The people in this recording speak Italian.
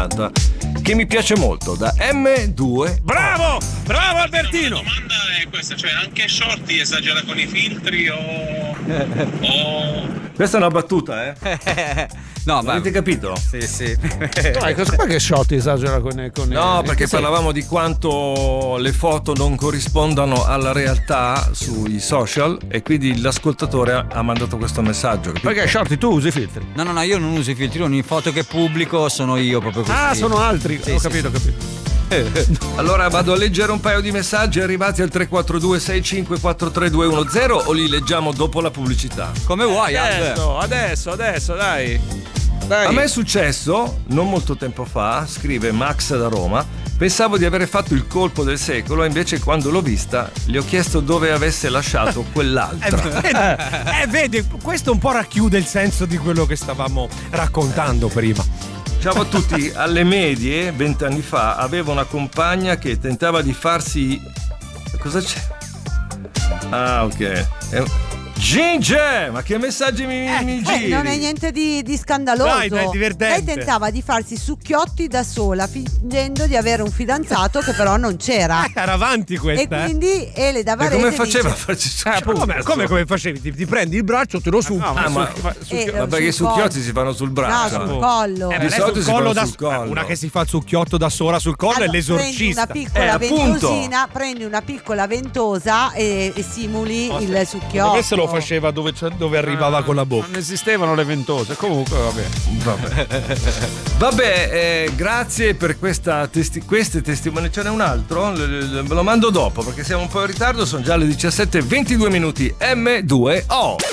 80 che mi piace molto, da M2. Bravo Albertino. La domanda è questa, cioè anche Shorty esagera con i filtri o... Questa è una battuta, eh? No, ma avete capito? Sì. Cosa fa che Shorty esagera con No, perché parlavamo di quanto le foto non corrispondano alla realtà sui social e quindi l'ascoltatore ha mandato questo messaggio. Capito? Perché Shorty tu usi i filtri? No, io non uso i filtri, ogni foto che pubblico sono io proprio così. Ah, sono altri. Sì, ho sì, capito. Allora vado a leggere un paio di messaggi arrivati al 342 6543210 o li leggiamo dopo la pubblicità? Come vuoi, Adesso, dai. A me è successo non molto tempo fa, scrive Max da Roma. Pensavo di avere fatto il colpo del secolo e invece quando l'ho vista gli ho chiesto dove avesse lasciato quell'altra. Vedi, questo un po' racchiude il senso di quello che stavamo raccontando prima. Ciao a tutti, alle medie 20 anni fa avevo una compagna che tentava di farsi... Cosa c'è? Ah, ok. Ginger, ma che messaggi mi giri? Non è niente di scandaloso. Dai, è divertente. Lei tentava di farsi succhiotti da sola, fingendo di avere un fidanzato che però non c'era. Era avanti questa. E quindi Ele da Varese come faceva dice, a farci succhiotti? Come facevi? Ti prendi il braccio, te lo su. ma perché i succhiotti si fanno sul braccio? No, sul collo. Di solito si fanno sul collo. Una che si fa il succhiotto da sola sul collo è l'esorcista. Prendi una piccola ventosa e simuli il succhiotto. Come se lo faceva dove arrivava con la bocca? Non esistevano le ventose. Comunque, Vabbè, grazie per queste testimonianze. Ce n'è un altro? Ve lo mando dopo perché siamo un po' in ritardo. Sono già le 17:22. M2O.